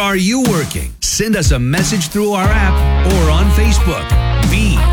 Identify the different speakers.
Speaker 1: are you working? Send us a message through our app or on Facebook. Be